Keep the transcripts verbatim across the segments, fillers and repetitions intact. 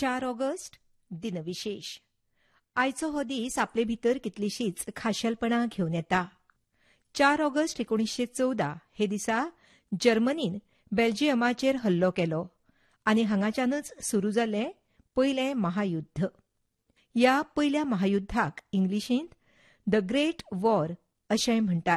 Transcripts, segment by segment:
चार ऑगस्ट दिनविशेष. आयचो हो दीस आपले भितर कितलीशीच खाशेलपणां घेवन येता. चार ऑगस्ट एकोणीसशे चौदा हे दिसा जर्मनीन बेल्जियमाचेर हल्लो केलो आनी हांगाच्यानच सुरू जाल्लें पयलें महायुध्द. ह्या पयल्या महायुध्दाक इंग्लिशींत द ग्रेट वॉर अशेंय म्हणटात.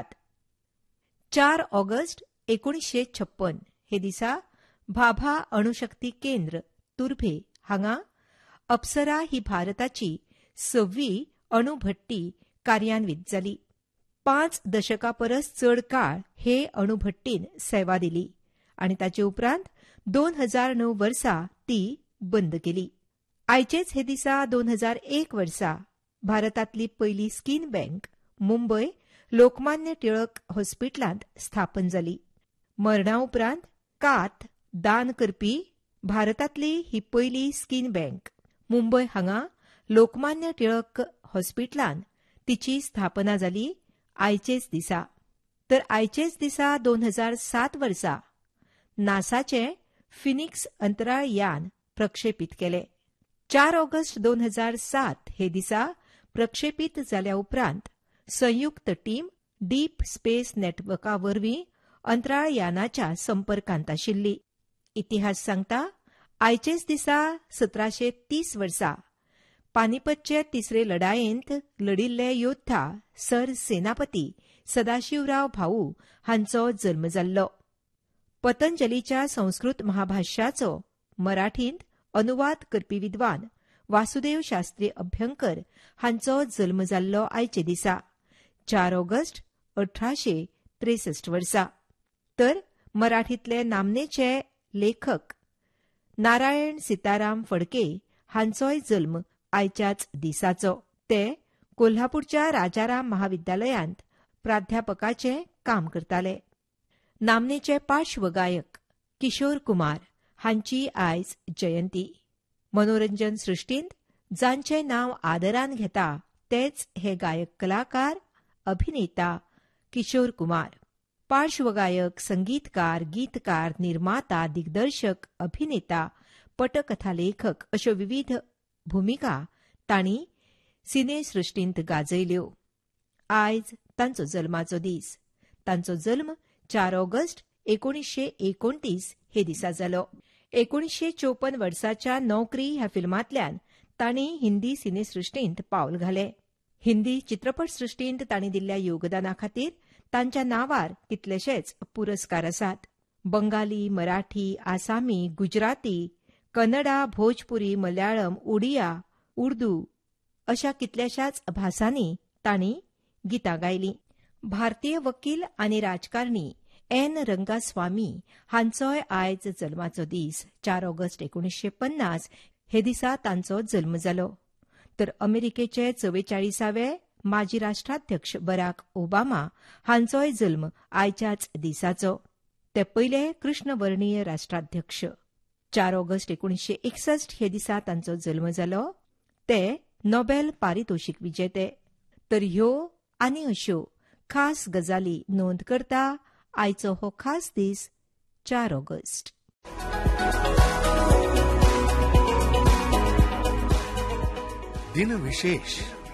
चार ऑगस्ट एकोणीसशे छप्पन हे दिसा भाभा अणुशक्ती केंद्र तुर्भे हांगा अप्सरा ही भारताची सव्वी अणुभट्टी कार्यान्वीत जाली. पांच दशकां परस चड काळ हे अणुभट्टीन सेवा दिली आनी ताचे उपरांत दोन हजार णव वर्सा ती बंद केली. आयचेच हे दिसा दोन हजार एक वर्सा भारतांतली पयली स्कीन बँक मुंबय लोकमान्य टिळक हॉस्पिटलांत स्थापन जाली. मरणा उपरांत कात दान करपी भारतांतली ही पयली स्कीन बँक मुंबय हांगा लोकमान्य टिळक हॉस्पिटलांत तिची स्थापना जाली आयचेच दिसा. तर आयचेच दिसा दोन हजार सात वर्सा नासाचें फिनिक्स अंतराळ यान प्रक्षेपीत केलें. चार ऑगस्ट दोन हजार सात हे दिसा प्रक्षेपीत जाल्या उपरांत संयुक्त टीम डीप स्पेस नेटवर्का वरवीं अंतराळ यानाच्या संपर्कांत आशिल्ली. इतिहास सांगता आयचेच दिसा सतराशे तीस वर्सा पानिपतचे तिसरे लढायेंत लढिल्ले योद्धा सर सेनापती सदाशिवराव भाऊ हांचो जल्म जाल्लो. पतंजलीच्या संस्कृत महाभाष्याचो मराठींत अनुवाद करपी विद्वान वासुदेव शास्त्री अभ्यंकर हांचो जल्म जाल्लो आयचे दिसा चार ऑगस्ट अठराशे त्रेसष्ट वर्सा. तर मराठींतले नामनेचे लेखक नारायण सिताराम फडके हांचोय जल्म आयच्याच दिसाचो. ते कोल्हापूरच्या राजाराम महाविद्यालयांत प्राध्यापकाचें काम करताले. नामनेचे पार्श्वगायक किशोर कुमार हांची आयज जयंती. मनोरंजन सृश्टींत जांचें नांव आदरान घेता तेच हे गायक कलाकार अभिनेता किशोर कुमार. पार्श्वगायक, संगीतकार, गीतकार, निर्माता, दिग्दर्शक, अभिनेता, पटकथा लेखक अश्यो विविध भुमिका तांणी सिनेसृश्टींत गाजयल्यो. आयज तांचो जल्माचो दीस. तांचो जल्म चार ऑगस्ट एकोणीसशे एकोणतीस हे दिसा जालो. एकोणीसशे चौपन्न वर्साच्या नौकरी ह्या फिल्मांतल्यान तांणी हिंदी सिनेसृश्टींत पावल घालें. हिंदी चित्रपटसृश्टींत तांणी दिल्ल्या योगदाना खातीर तांच्या नांवार कितलेशेच पुरस्कार आसात. बंगाली, मराठी, आसामी, गुजराती, कन्नडा, भोजपुरी, मल्याळम, उडिया, उर्दू अशा कितल्याशाच भासांनी तांणी गितां गायलीं. भारतीय वकील आनी राजकारणी एन रंगास्वामी हांचोय आयज जल्माचो दीस. चार ऑगस्ट एकोणीसशे पन्नास हे दिसा तांचो जल्म जालो. तर अमेरिकेचे चवेचाळीसावे माजी राष्ट्राध्यक्ष बराक ओबामा हांचोय जल्म आयच्याच दिसाचो. ते पयले कृष्णवर्णीय राष्ट्राध्यक्ष. चार ऑगस्ट एकोणीसशे एकसष्ट हे दिसा तांचो जल्म जालो. ते नोबेल पारितोषिक विजेते. तर ह्यो आनी अश्यो खास गजाली नोंद करता आयचो हो खास दीस चार ऑगस्ट. दिनविशेष.